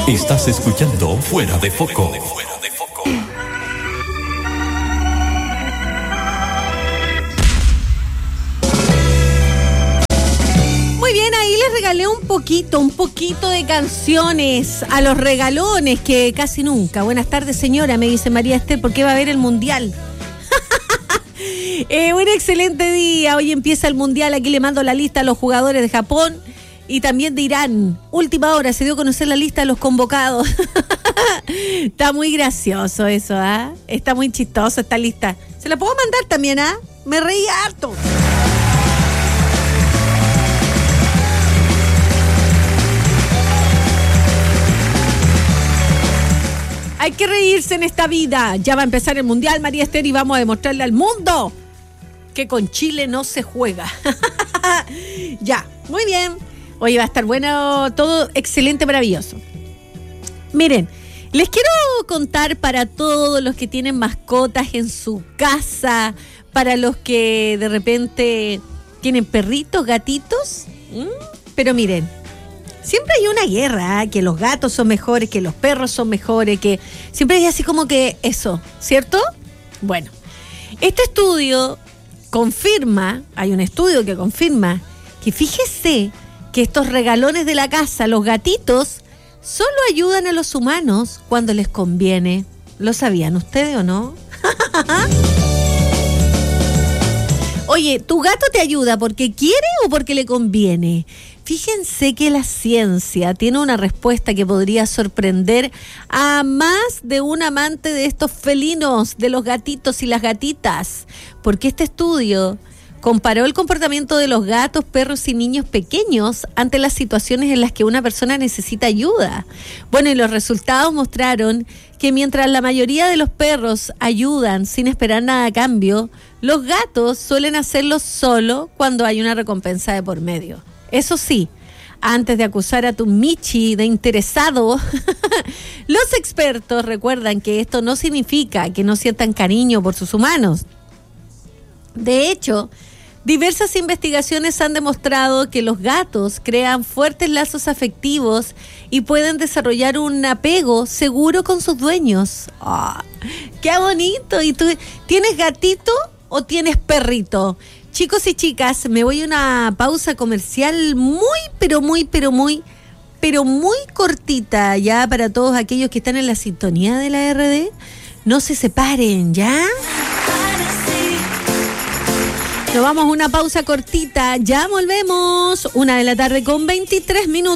Estás escuchando Fuera de Foco. Muy bien, ahí les regalé un poquito de canciones a los regalones que casi nunca. Buenas tardes, señora, me dice María Esther, ¿por qué va a haber el Mundial? Un excelente día, hoy empieza el Mundial, aquí le mando la lista a los jugadores de Japón y también de Irán. Última hora, se dio a conocer la lista de los convocados. Está muy gracioso eso, ¿ah? Está muy chistoso esta lista. ¿Se la puedo mandar también, ah? Me reí harto. Hay que reírse en esta vida. Ya va a empezar el Mundial, María Esther, y vamos a demostrarle al mundo que con Chile no se juega. Ya, muy bien. Hoy va a estar bueno, todo excelente, maravilloso. Miren, les quiero contar para todos los que tienen mascotas en su casa, para los que de repente tienen perritos, gatitos. Pero miren, siempre hay una guerra, que los gatos son mejores, que los perros son mejores, que siempre hay así como que eso, ¿cierto? Bueno, este estudio confirma, hay un estudio que confirma que fíjese que estos regalones de la casa, los gatitos, solo ayudan a los humanos cuando les conviene. ¿Lo sabían ustedes o no? Oye, ¿tu gato te ayuda porque quiere o porque le conviene? Fíjense que la ciencia tiene una respuesta que podría sorprender a más de un amante de estos felinos, de los gatitos y las gatitas, porque este estudio comparó el comportamiento de los gatos, perros y niños pequeños ante las situaciones en las que una persona necesita ayuda. Bueno, y los resultados mostraron que mientras la mayoría de los perros ayudan sin esperar nada a cambio, los gatos suelen hacerlo solo cuando hay una recompensa de por medio. Eso sí, antes de acusar a tu Michi de interesado, los expertos recuerdan que esto no significa que no sientan cariño por sus humanos. De hecho, diversas investigaciones han demostrado que los gatos crean fuertes lazos afectivos y pueden desarrollar un apego seguro con sus dueños. ¡Oh, qué bonito! ¿Y tú tienes gatito o tienes perrito? Chicos y chicas, me voy a una pausa comercial pero muy cortita ya para todos aquellos que están en la sintonía de la RD. No se separen, ¿ya? Nos vamos a una pausa cortita, ya volvemos. 1:23 p.m.